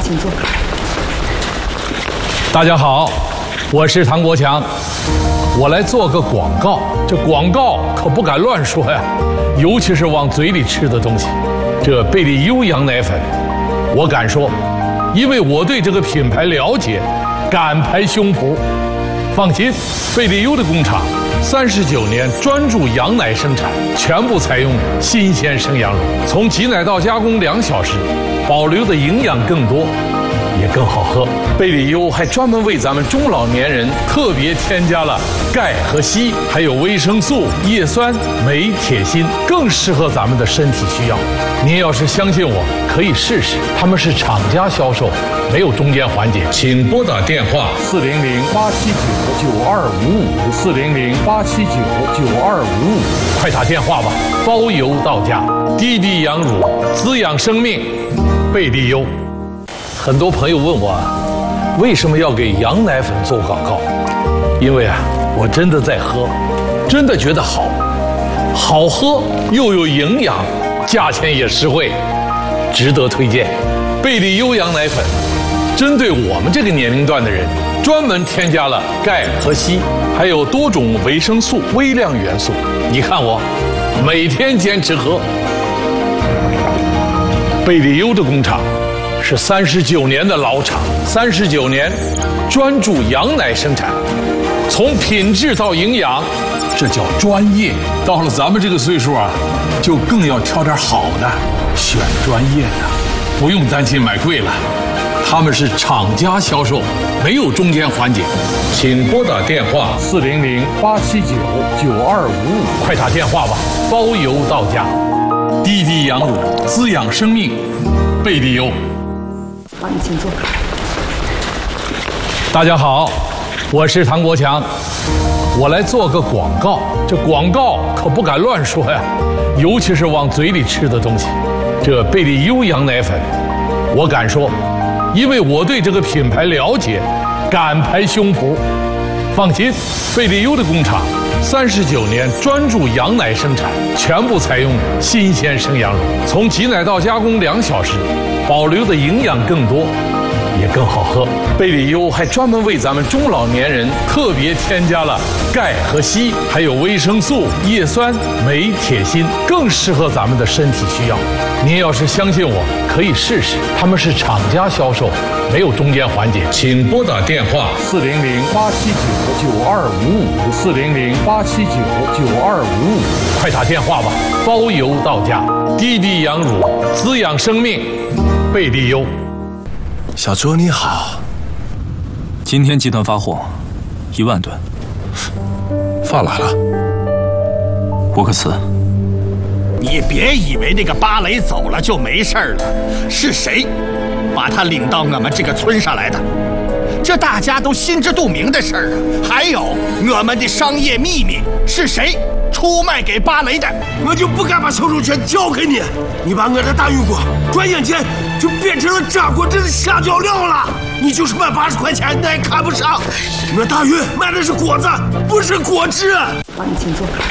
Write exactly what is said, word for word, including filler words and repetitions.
请坐。 大家好，我是唐国强，我来做个广告。这广告可不敢乱说呀，尤其是往嘴里吃的东西。这贝利优羊奶粉，我敢说，因为我对这个品牌了解，敢拍胸脯。放心，贝利优的工厂三十九年专注羊奶生产，全部采用新鲜生羊乳，从挤奶到加工两小时，保留的营养更多，也更好喝。贝利优还专门为咱们中老年人特别添加了钙和硒，还有维生素、叶酸、镁、铁、锌，更适合咱们的身体需要。您要是相信我，可以试试。他们是厂家销售，没有中间环节。请拨打电话四零零八七九九二五五四零零八七九九二五五，快打电话吧，包邮到家。滴滴羊乳，滋养生命，贝利优。很多朋友问我，为什么要给羊奶粉做广告？因为啊，我真的在喝，真的觉得好，好喝又有营养，价钱也实惠，值得推荐。贝利优羊奶粉，针对我们这个年龄段的人，专门添加了钙和硒，还有多种维生素、微量元素。你看我，每天坚持喝。贝利优的工厂是三十九年的老厂，三十九年专注羊奶生产，从品质到营养，这叫专业。到了咱们这个岁数啊，就更要挑点好的，选专业的，不用担心买贵了。他们是厂家销售，没有中间环节。请拨打电话四零零八七九九二五五，快打电话吧，包邮到家。滴滴羊乳，滋养生命，贝利优。 好，你请坐。 大家好，我是唐国强，我来做个广告。这广告可不敢乱说呀，尤其是往嘴里吃的东西。这贝利优羊奶粉，我敢说，因为我对这个品牌了解，敢拍胸脯。放心，贝利优的工厂三十九年专注羊奶生产，全部采用新鲜生羊乳，从挤奶到加工两小时，保留的营养更多，也更好喝。贝利优还专门为咱们中老年人特别添加了钙和硒，还有维生素、叶酸、镁、铁、锌，更适合咱们的身体需要。您要是相信我，可以试试。他们是厂家销售，没有中间环节。请拨打电话四零零八七九九二五五四零零八七九九二五五，快打电话吧，包邮到家。滴滴羊乳，滋养生命，贝利优。 小周你好， 今天集团发货一万吨， 发来了。 沃克斯， 你别以为那个巴雷走了就没事了，是谁把他领到我们这个村上来的？这大家都心知肚明的事儿啊。还有我们的商业秘密是谁出卖给巴雷的？ 我就不敢把销售权交给你，你把我的大玉果转眼间就变成了炸锅镇的下脚料了。你就是卖八十块钱，那也看不上。我大玉卖的是果子，不是果汁。 好，你请坐。